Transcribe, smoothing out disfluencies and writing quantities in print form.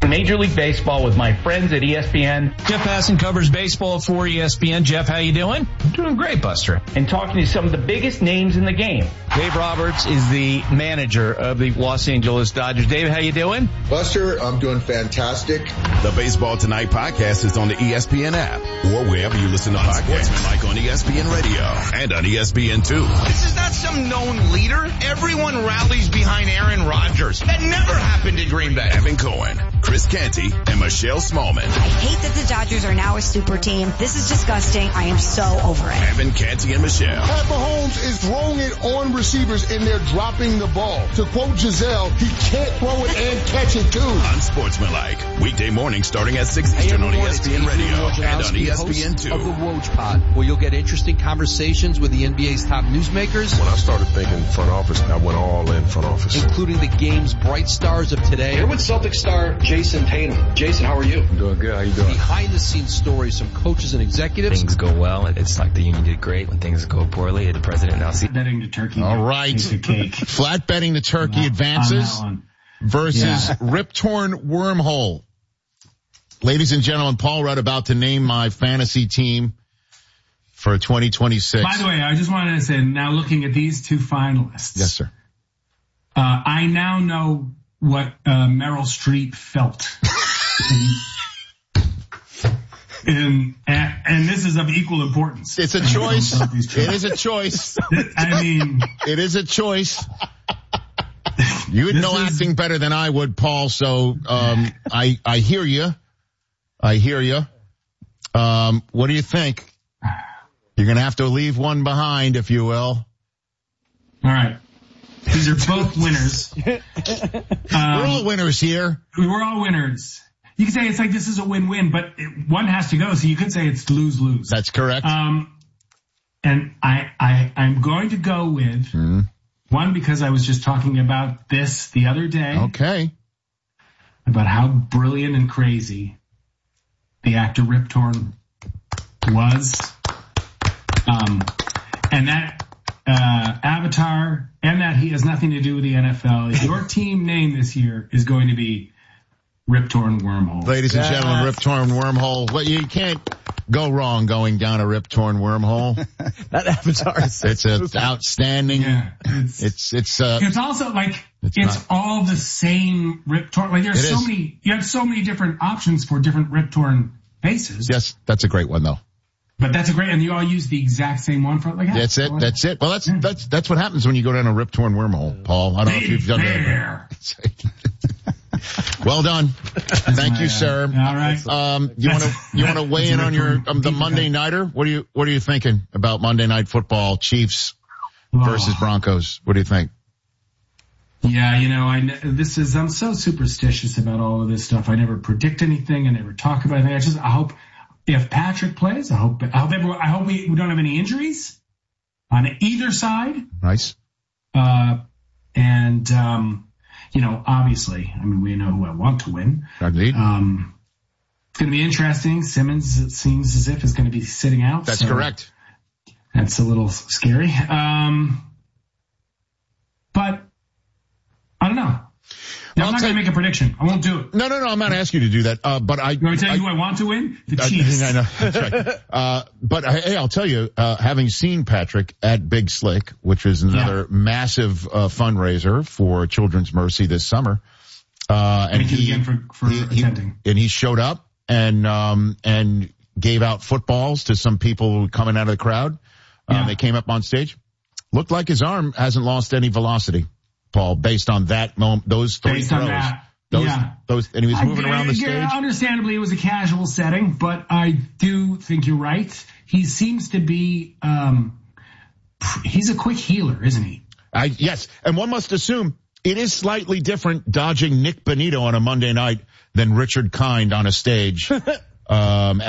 Major League Baseball with my friends at ESPN. Jeff Passan covers baseball for ESPN. Jeff, how you doing? I'm doing great, Buster. And talking to some of the biggest names in the game. Dave Roberts is the manager of the Los Angeles Dodgers. Dave, how you doing? Buster, I'm doing fantastic. The Baseball Tonight podcast is on the ESPN app or wherever you listen to podcasts, like on ESPN Radio and on ESPN2. This is not some known leader. Everyone rallies behind Aaron Rodgers. That never happened in Green Bay. Evan Cohen, Chris Canty, and Michelle Smallman. I hate that the Dodgers are now a super team. This is disgusting. I am so over it. Evan, Canty, and Michelle. Pat Mahomes is throwing it on receivers and they're dropping the ball. To quote Giselle, he can't throw it and catch it too. Unsportsmanlike. Weekday morning starting at 6 Eastern on ESPN Radio and on ESPN2. Of the Woj Pod, where you'll get interesting conversations with the NBA's top newsmakers. When I started thinking front office, I went all in front office. Including the game's bright stars of today. Here with Celtic star Jason Tatum. Jason, how are you? I'm doing good. How you doing? Behind the scenes stories from coaches and executives. Things go well. It's like the union did great. When things go poorly, the president now sees. Betting the turkey. All right. Flat betting the turkey advances versus Rip Torn Wormhole. Ladies and gentlemen, Paul Rudd about to name my fantasy team for 2026. By the way, I just wanted to say, now looking at these two finalists. Yes, sir. I now know what Meryl Streep felt. And this is of equal importance. It's a choice. It is a choice. I mean, it is a choice. You would know acting better than I would, Paul. So, I hear you. I hear you. What do you think? You're going to have to leave one behind, if you will. All right. These are both winners. We're all winners here. We're all winners. You can say it's like this is a win-win, but one has to go, so you could say it's lose-lose. That's correct. And I'm going to go with one because I was just talking about this the other day. Okay. About how brilliant and crazy the actor Rip Torn was. And that Avatar and that he has nothing to do with the NFL. Your team name this year is going to be Rip Torn Wormhole. Ladies and gentlemen, Rip Torn Wormhole. Well, you can't go wrong going down a Rip Torn Wormhole. That Avatar is so it's outstanding. Yeah, it's also like it's all the same Rip Torn. Like there's so many. You have so many different options for different Rip Torn faces. Yes, that's a great one though. But that's a great, and you all use the exact same one for like. That's it. That's it. Well, that's what happens when you go down a Rip Torn Wormhole, Paul. I don't know if you've done that. Well done. Thank you, sir. All right. You want to weigh in on your the Monday Nighter? What are you thinking about Monday Night Football? Chiefs versus Broncos. What do you think? Yeah, I'm so superstitious about all of this stuff. I never predict anything. I never talk about anything. I hope if Patrick plays, I hope we don't have any injuries on either side. Nice. Obviously, we know who I want to win. Indeed. It's going to be interesting. Simmons, it seems as if, is going to be sitting out. That's correct. That's a little scary. But I don't know. I'm not going to make a prediction. I won't do it. No. I'm not asking you to do that. But I. You want to tell you who I want to win? The Chiefs. I know. That's right. But hey, I'll tell you, having seen Patrick at Big Slick, which is another massive fundraiser for Children's Mercy this summer, and he showed up and gave out footballs to some people coming out of the crowd. They came up on stage. Looked like his arm hasn't lost any velocity, Paul, based on that moment, those three throws. Those, and he was moving around the stage. Understandably, it was a casual setting, but I do think you're right. He seems to be, he's a quick healer, isn't he? Yes. And one must assume it is slightly different dodging Nick Benito on a Monday night than Richard Kind on a stage.